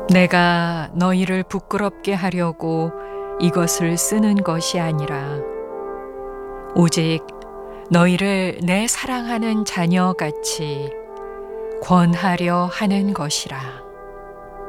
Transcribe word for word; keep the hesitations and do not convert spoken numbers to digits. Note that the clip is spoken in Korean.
내가 너희를 부끄럽게 하려고 이것을 쓰는 것이 아니라 오직 너희를 내 사랑하는 자녀같이 권하려 하는 것이라.